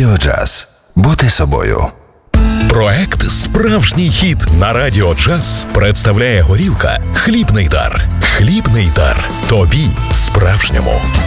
Радіо Джаз. Бути собою. Проект «Справжній хіт» на Радіо Джаз представляє горілка «Хлібний дар». «Хлібний дар». Тобі справжньому.